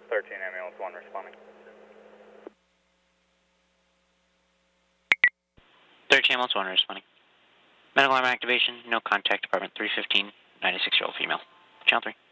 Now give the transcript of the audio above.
13 ambulance 1 responding. 13 ambulance 1 responding. Medical arm activation, no contact, apartment 315, 96-year-old female. Channel 3.